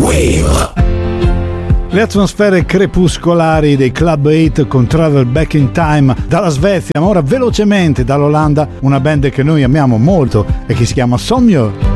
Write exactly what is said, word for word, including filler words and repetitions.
Wave. Le atmosfere crepuscolari dei Club otto con Travel Back in Time dalla Svezia, ma ora velocemente dall'Olanda, una band che noi amiamo molto e che si chiama Somjör.